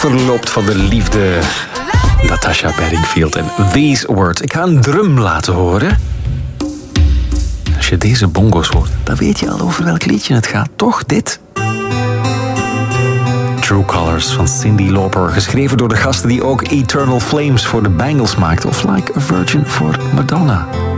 verloopt van de liefde. Natasha Bedingfield en These Words. Ik ga een drum laten horen. Als je deze bongo's hoort, dan weet je al over welk liedje het gaat. Toch dit? True Colors van Cyndi Lauper. Geschreven door de gasten die ook Eternal Flames voor de Bangles maakten. Of Like a Virgin voor Madonna.